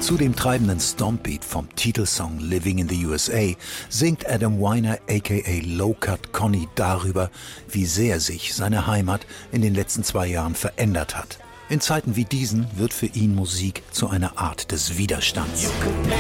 Zu dem treibenden Stompbeat vom Titelsong Living in the USA singt Adam Weiner aka Low Cut Connie darüber, wie sehr sich seine Heimat in den letzten 2 Jahren verändert hat. In Zeiten wie diesen wird für ihn Musik zu einer Art des Widerstands.